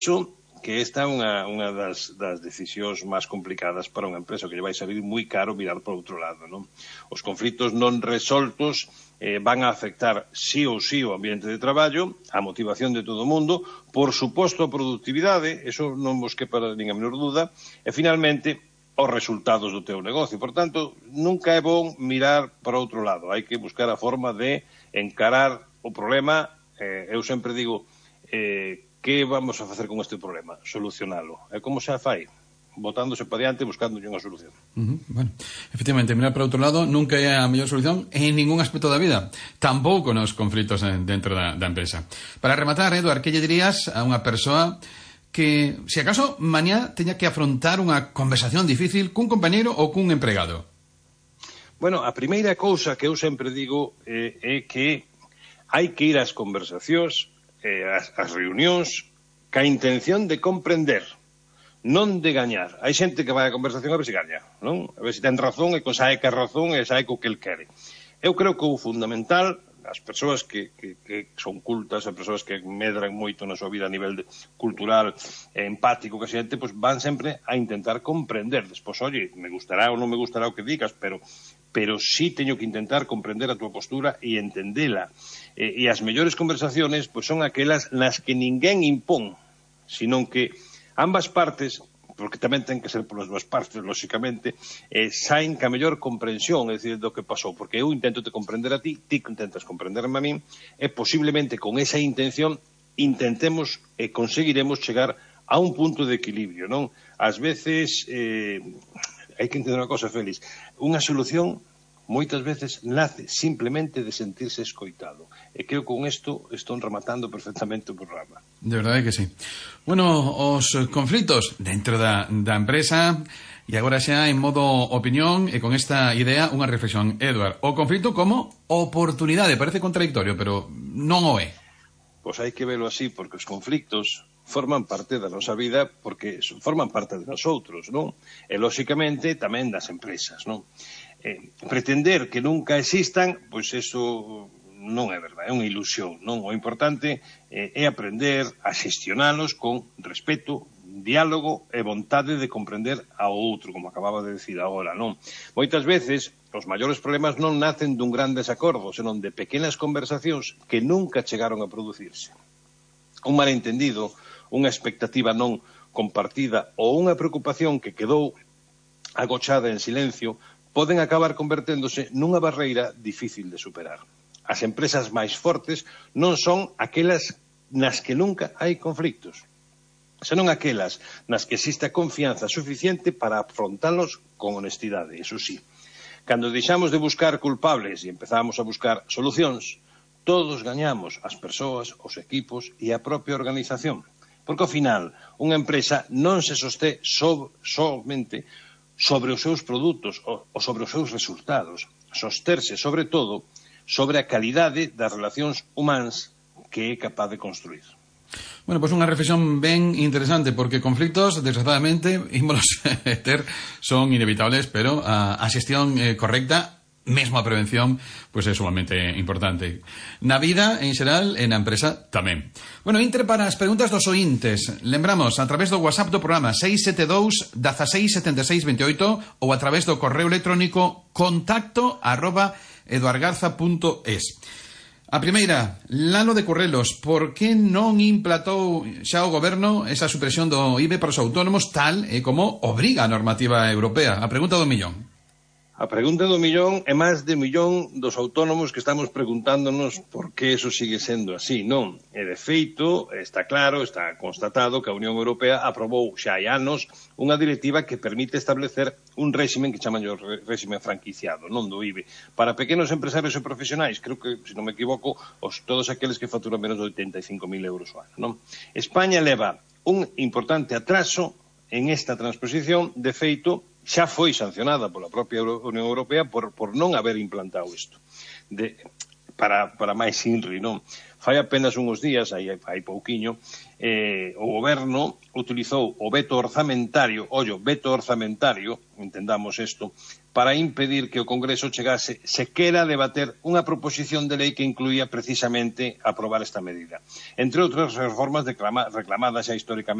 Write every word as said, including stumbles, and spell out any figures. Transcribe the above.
que esta é unha, unha das, das decisións máis complicadas para unha empresa, que lle vai salir moi caro mirar por outro lado, non? Os conflitos non resoltos eh, van a afectar sí ou sí o ambiente de traballo, a motivación de todo o mundo, por suposto a productividade, eso non vos quepa nin a menor duda, e finalmente os resultados do teu negocio. Por tanto, nunca é bon mirar para outro lado, hai que buscar a forma de encarar o problema. eh, eu sempre digo, eh, que vamos a facer con este problema? Solucionalo. E como xa fai? Botándose para diante, buscándolle unha solución. Uh -huh. Bueno, efectivamente, mirar para outro lado nunca é a mellor solución en ningún aspecto da vida, tampouco nos conflitos dentro da, da empresa. Para rematar, Eduard, que lle dirías a unha persoa que, se acaso, mañá teña que afrontar unha conversación difícil cun compañeiro ou cun empregado? Bueno, a primeira cousa que eu sempre digo eh, é que hai que ir ás conversacións, eh, as, as reunións, ca intención de comprender, non de gañar. Hai xente que vai á conversación a ver se gaña, non? A ver se ten razón e sae que a razón e sae co que el quere. Eu creo que o fundamental, as persoas que, que, que son cultas, as persoas que medran moito na súa vida a nivel de, cultural, eh, empático, que a xente, pues, van sempre a intentar comprender. Despois, oye, me gustará ou non me gustará o que digas, pero pero sí teño que intentar comprender a túa postura e entendela. Eh, e as mellores conversaciones pues, son aquelas nas que ninguén impón, senón que ambas partes, porque tamén ten que ser polas dúas partes, lóxicamente, eh, saen ca mellor comprensión, é dicir, do que pasou, porque eu intento te comprender a ti, ti intentas comprenderme a min, e posiblemente con esa intención intentemos e conseguiremos chegar a un punto de equilibrio, non? Ás veces, eh, hai que entender unha cosa, Félix, unha solución moitas veces nace simplemente de sentirse escoitado. E creo que con isto estou rematando perfectamente o programa. De verdade que sí. Bueno, os conflitos dentro da, da empresa, e agora xa en modo opinión, e con esta idea unha reflexión. Eduard, o conflito como oportunidade, parece contradictorio, pero non o é. Pois hai que velo así, porque os conflictos forman parte da nosa vida, porque forman parte de nosotros, non? E, lóxicamente, tamén das empresas, non? Eh, pretender que nunca existan, pois eso non é verdade, é unha ilusión, non? O importante eh, é aprender a xestionalos con respeto, diálogo e vontade de comprender ao outro, como acababa de decir agora, non? Moitas veces, os maiores problemas non nacen dun gran desacordo, senón de pequenas conversacións que nunca chegaron a producirse. Un malentendido, unha expectativa non compartida ou unha preocupación que quedou agochada en silencio poden acabar converténdose nunha barreira difícil de superar. As empresas máis fortes non son aquelas nas que nunca hai conflictos, senón aquelas nas que existe a confianza suficiente para afrontalos con honestidade, eso sí. Cando deixamos de buscar culpables e empezamos a buscar solucións, todos gañamos, as persoas, os equipos e a propia organización. Porque, ao final, unha empresa non se sosté so, somente sobre os seus produtos ou sobre os seus resultados. Sosterse, sobre todo, sobre a calidade das relacións humanas que é capaz de construir. Bueno, pois pues unha reflexión ben interesante, porque conflictos, desgraciadamente, ímolos ter, son inevitables, pero a, a xestión eh, correcta, mesmo a prevención, pois pues é sumamente importante. Na vida, en xeral, e na empresa tamén. Bueno, intre para as preguntas dos ointes. Lembramos, a través do WhatsApp do programa seis sete dous, dezasseis, setenta e seis, vinte e oito ou a través do correo electrónico contacto arroba eduargarza punto es. A primeira, Lalo de Correlos, por que non implantou xa o goberno esa supresión do I V E para os autónomos tal e como obriga a normativa europea? A pregunta do millón. A pregunta do millón é máis de millón dos autónomos que estamos preguntándonos por que eso sigue sendo así, non? E, de feito, está claro, está constatado que a Unión Europea aprobou xa hai anos unha directiva que permite establecer un réximen que chaman o réximen franquiciado, non do I V E, para pequenos empresarios e profesionais, creo que, se non me equivoco, os, todos aqueles que facturan menos de oitenta e cinco mil euros ao ano, non? España leva un importante atraso en esta transposición, de feito, xa foi sancionada pola propia Unión Europea por, por non haber implantado isto. De, para, para máis inri, non? Fai apenas uns días, aí, aí pouquiño, eh, o goberno utilizou o veto orzamentario, ollo, veto orzamentario, entendamos isto, para impedir que o Congreso chegase sequera a debater unha proposición de lei que incluía precisamente aprobar esta medida. Entre outras reformas reclama, reclamadas xa históricamente